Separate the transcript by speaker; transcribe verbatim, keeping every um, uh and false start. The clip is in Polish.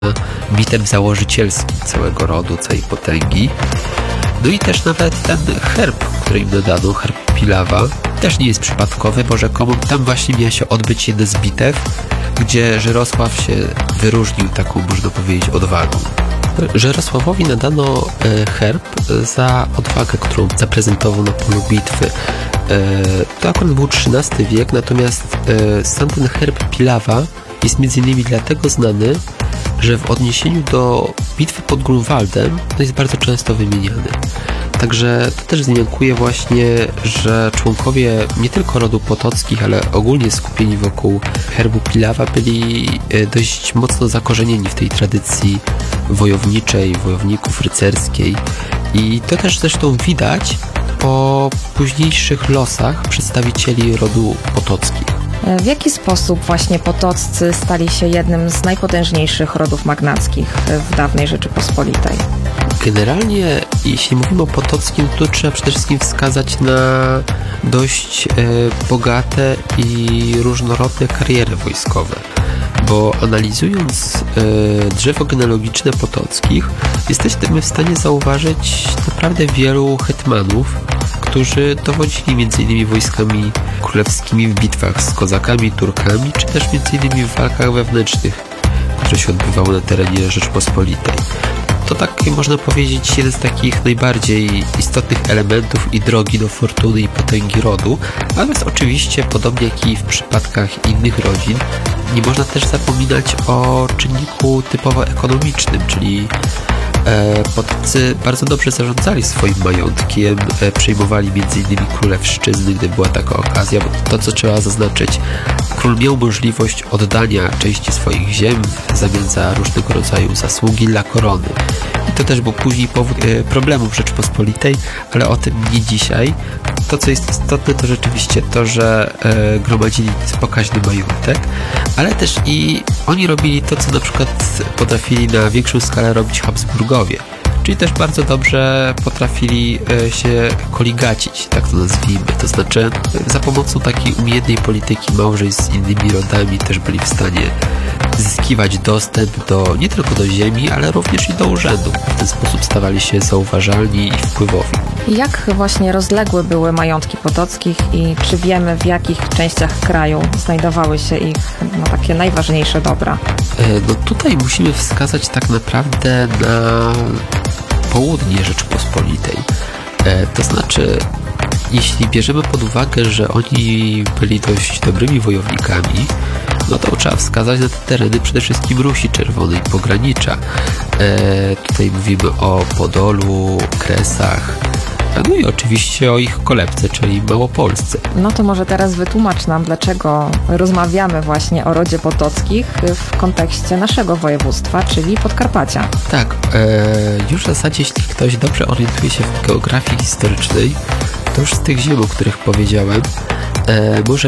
Speaker 1: mitem założycielskim całego rodu, całej potęgi. No i też nawet ten herb, który im dodano, herb Pilawa, też nie jest przypadkowy, bo rzekomo tam właśnie miała się odbyć jedna z bitew, gdzie Żerosław się wyróżnił taką, można powiedzieć, odwagą. Żerosławowi nadano herb za odwagę, którą zaprezentował na polu bitwy. To akurat był trzynasty wiek, natomiast sam ten herb Pilawa jest między innymi dlatego znany, że w odniesieniu do bitwy pod Grunwaldem to jest bardzo często wymieniany. Także to też wzmiankuje właśnie, że członkowie nie tylko rodu Potockich, ale ogólnie skupieni wokół herbu Pilawa byli dość mocno zakorzenieni w tej tradycji wojowniczej, wojowników rycerskiej. I to też zresztą widać po późniejszych losach przedstawicieli rodu Potockich.
Speaker 2: W jaki sposób właśnie Potoccy stali się jednym z najpotężniejszych rodów magnackich w dawnej Rzeczypospolitej?
Speaker 1: Generalnie, jeśli mówimy o Potockim, to trzeba przede wszystkim wskazać na dość e, bogate i różnorodne kariery wojskowe, bo analizując e, drzewo genealogiczne Potockich, jesteśmy w stanie zauważyć naprawdę wielu hetmanów, którzy dowodzili między innymi wojskami królewskimi w bitwach z kozakami, Turkami, czy też między innymi w walkach wewnętrznych, które się odbywały na terenie Rzeczpospolitej. To tak można powiedzieć jeden z takich najbardziej istotnych elementów i drogi do fortuny i potęgi rodu, natomiast oczywiście, podobnie jak i w przypadkach innych rodzin, nie można też zapominać o czynniku typowo ekonomicznym, czyli E, Potoccy bardzo dobrze zarządzali swoim majątkiem, e, przejmowali między innymi królewszczyzny, gdy była taka okazja, bo to, co trzeba zaznaczyć, król miał możliwość oddania części swoich ziem w zamian za różnego rodzaju zasługi dla korony. I to też był później powód e, problemów Rzeczpospolitej, ale o tym nie dzisiaj. To, co jest istotne, to rzeczywiście to, że e, gromadzili pokaźny majątek, ale też i oni robili to, co na przykład potrafili na większą skalę robić Habsburgowie. Czyli też bardzo dobrze potrafili się koligacić, tak to nazwijmy. To znaczy za pomocą takiej umiejętnej polityki małżeństw z innymi rodami też byli w stanie zyskiwać dostęp do, nie tylko do ziemi, ale również i do urzędu. W ten sposób stawali się zauważalni i wpływowi.
Speaker 2: Jak właśnie rozległe były majątki Potockich i czy wiemy, w jakich częściach kraju znajdowały się ich no, takie najważniejsze dobra?
Speaker 1: No tutaj musimy wskazać tak naprawdę na południe Rzeczypospolitej. To znaczy, jeśli bierzemy pod uwagę, że oni byli dość dobrymi wojownikami, no to trzeba wskazać na te tereny przede wszystkim Rusi Czerwonej, pogranicza. E, tutaj mówimy o Podolu, Kresach, no i oczywiście o ich kolebce, czyli Małopolsce.
Speaker 2: No to może teraz wytłumacz nam, dlaczego rozmawiamy właśnie o rodzie Potockich w kontekście naszego województwa, czyli Podkarpacia.
Speaker 1: Tak, e, już w zasadzie jeśli ktoś dobrze orientuje się w geografii historycznej, to już z tych ziem, o których powiedziałem, e, może